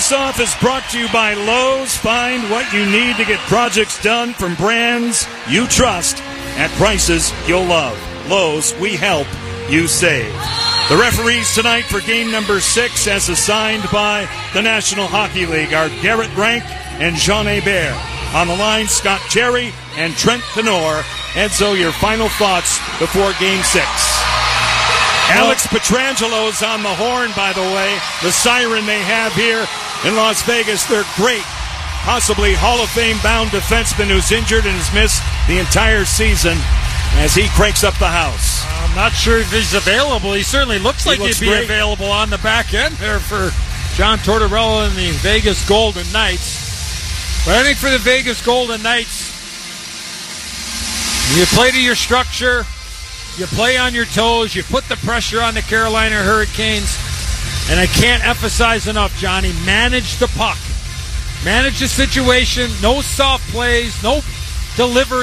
Face-Off is brought to you by Lowe's. Find what you need to get projects done from brands you trust at prices you'll love. Lowe's, we help, you save. The referees tonight for game number 6, as assigned by the National Hockey League, are Garrett Rank and Jean Hebert. On the line, Scott Cherry and Trent Tenor. Enzo, your final thoughts before game 6. Alex Petrangelo's on the horn, by the way. The siren they have here in Las Vegas, they're great. Possibly Hall of Fame-bound defenseman who's injured and has missed the entire season as he cranks up the house. I'm not sure if he's available. He certainly looks like he'd be great. available on the back end there for John Tortorella and the Vegas Golden Knights. But I think for the Vegas Golden Knights, you play to your structure, you play on your toes, you put the pressure on the Carolina Hurricanes, and I can't emphasize enough, Johnny, manage the puck. Manage the situation, no soft plays, no delivery.